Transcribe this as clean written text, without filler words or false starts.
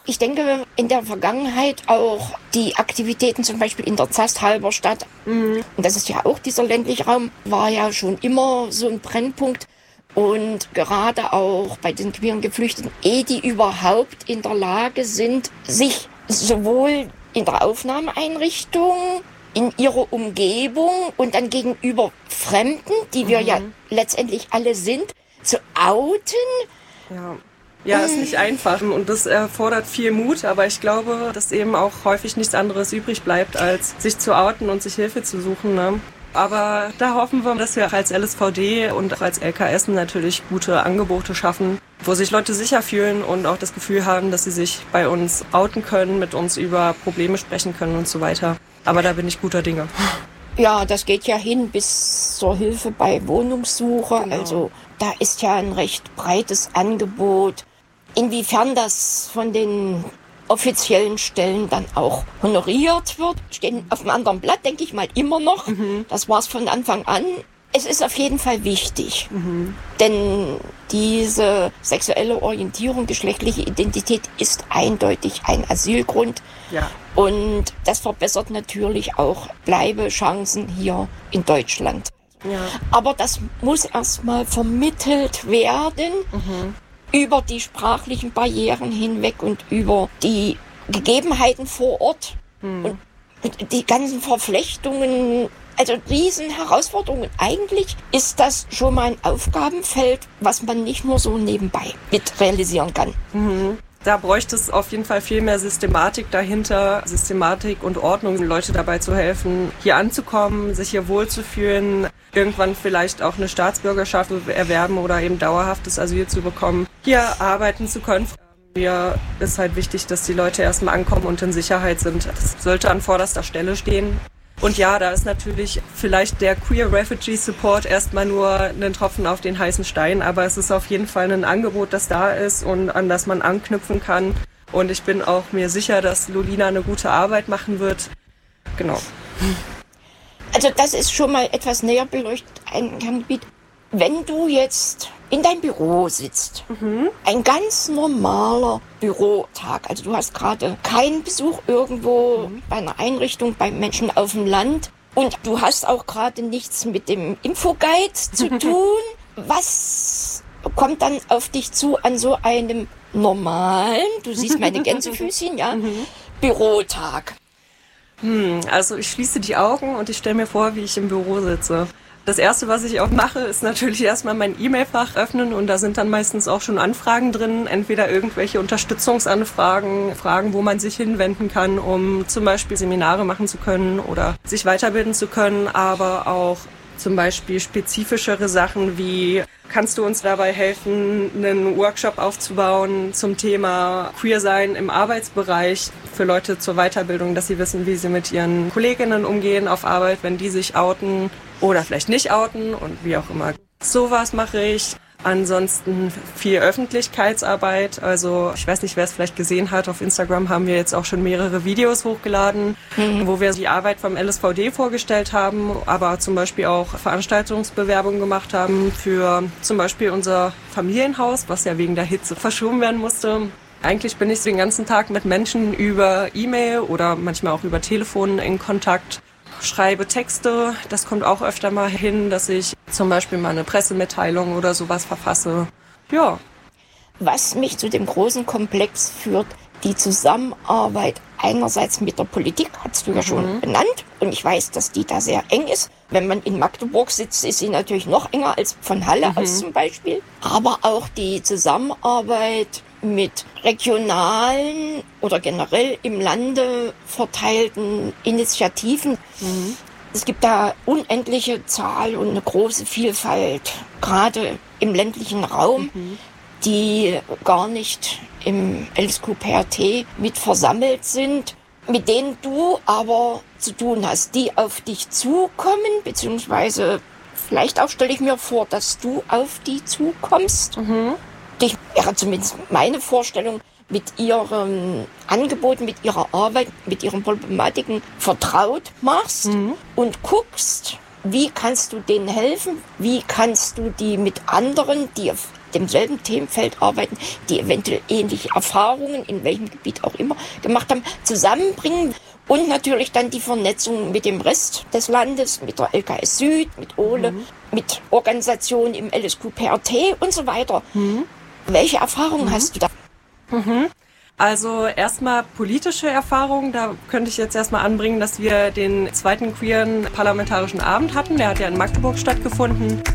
Ich denke, in der Vergangenheit auch die Aktivitäten zum Beispiel in der Zast-Halberstadt, und das ist ja auch dieser ländliche Raum, war ja schon immer so ein Brennpunkt. Und gerade auch bei den queeren Geflüchteten, die überhaupt in der Lage sind, sich sowohl in der Aufnahmeeinrichtung, in ihrer Umgebung und dann gegenüber Fremden, die wir ja letztendlich alle sind, zu outen. Ja, ist nicht einfach und das erfordert viel Mut, aber ich glaube, dass eben auch häufig nichts anderes übrig bleibt, als sich zu outen und sich Hilfe zu suchen. Ne? Aber da hoffen wir, dass wir auch als LSVD und auch als LKS natürlich gute Angebote schaffen, wo sich Leute sicher fühlen und auch das Gefühl haben, dass sie sich bei uns outen können, mit uns über Probleme sprechen können und so weiter. Aber da bin ich guter Dinge. Ja, das geht ja hin bis zur Hilfe bei Wohnungssuche. Genau. Also da ist ja ein recht breites Angebot. Inwiefern das von den offiziellen Stellen dann auch honoriert wird, stehen auf einem anderen Blatt, denke ich mal, immer noch. Das war es von Anfang an. Es ist auf jeden Fall wichtig, denn diese sexuelle Orientierung, geschlechtliche Identität ist eindeutig ein Asylgrund. Ja. Und das verbessert natürlich auch Bleibechancen hier in Deutschland. Ja. Aber das muss erstmal vermittelt werden über die sprachlichen Barrieren hinweg und über die Gegebenheiten vor Ort und die ganzen Verflechtungen. Also riesen Herausforderungen. Eigentlich ist das schon mal ein Aufgabenfeld, was man nicht nur so nebenbei mit realisieren kann. Da bräuchte es auf jeden Fall viel mehr Systematik dahinter, Systematik und Ordnung, Leute dabei zu helfen, hier anzukommen, sich hier wohlzufühlen, irgendwann vielleicht auch eine Staatsbürgerschaft erwerben oder eben dauerhaftes Asyl zu bekommen, hier arbeiten zu können. Mir ist halt wichtig, dass die Leute erstmal ankommen und in Sicherheit sind. Das sollte an vorderster Stelle stehen. Und ja, da ist natürlich vielleicht der Queer Refugee Support erstmal nur ein Tropfen auf den heißen Stein, aber es ist auf jeden Fall ein Angebot, das da ist und an das man anknüpfen kann. Und ich bin auch mir sicher, dass Lolina eine gute Arbeit machen wird. Genau. Also das ist schon mal etwas näher beleuchtet, ein Gebiet. Wenn du jetzt in dein Büro sitzt, ein ganz normaler Bürotag, also du hast gerade keinen Besuch irgendwo bei einer Einrichtung, bei Menschen auf dem Land und du hast auch gerade nichts mit dem Infoguide zu tun, was kommt dann auf dich zu an so einem normalen, du siehst meine Gänsefüßchen, ja, Bürotag? Also ich schließe die Augen und ich stelle mir vor, wie ich im Büro sitze. Das Erste, was ich auch mache, ist natürlich erstmal mein E-Mail-Fach öffnen und da sind dann meistens auch schon Anfragen drin, entweder irgendwelche Unterstützungsanfragen, Fragen, wo man sich hinwenden kann, um zum Beispiel Seminare machen zu können oder sich weiterbilden zu können, aber auch zum Beispiel spezifischere Sachen wie, kannst du uns dabei helfen, einen Workshop aufzubauen zum Thema Queer-Sein im Arbeitsbereich für Leute zur Weiterbildung, dass sie wissen, wie sie mit ihren Kolleginnen umgehen auf Arbeit, wenn die sich outen oder vielleicht nicht outen und wie auch immer. Sowas mache ich. Ansonsten viel Öffentlichkeitsarbeit. Also ich weiß nicht, wer es vielleicht gesehen hat. Auf Instagram haben wir jetzt auch schon mehrere Videos hochgeladen, wo wir die Arbeit vom LSVD vorgestellt haben, aber zum Beispiel auch Veranstaltungsbewerbungen gemacht haben für zum Beispiel unser Familienhaus, was ja wegen der Hitze verschoben werden musste. Eigentlich bin ich den ganzen Tag mit Menschen über E-Mail oder manchmal auch über Telefon in Kontakt. Schreibe Texte, das kommt auch öfter mal hin, dass ich zum Beispiel mal eine Pressemitteilung oder sowas verfasse. Ja. Was mich zu dem großen Komplex führt, die Zusammenarbeit einerseits mit der Politik, hast du ja schon benannt, und ich weiß, dass die da sehr eng ist. Wenn man in Magdeburg sitzt, ist sie natürlich noch enger als von Halle aus zum Beispiel. Aber auch die Zusammenarbeit mit regionalen oder generell im Lande verteilten Initiativen. Es gibt da unendliche Zahl und eine große Vielfalt, gerade im ländlichen Raum, die gar nicht im LSQPRT mit versammelt sind, mit denen du aber zu tun hast, die auf dich zukommen, beziehungsweise vielleicht auch stelle ich mir vor, dass du auf die zukommst. Ich wäre zumindest meine Vorstellung, mit ihrem Angebot, mit ihrer Arbeit, mit ihren Problematiken vertraut machst und guckst, wie kannst du denen helfen, wie kannst du die mit anderen, die auf demselben Themenfeld arbeiten, die eventuell ähnliche Erfahrungen, in welchem Gebiet auch immer, gemacht haben, zusammenbringen. Und natürlich dann die Vernetzung mit dem Rest des Landes, mit der LKS Süd, mit OHLE, mit Organisationen im LSQ-PRT und so weiter. Welche Erfahrungen hast du da? Also erstmal politische Erfahrung, da könnte ich jetzt erstmal anbringen, dass wir den zweiten queeren parlamentarischen Abend hatten. Der hat ja in Magdeburg stattgefunden.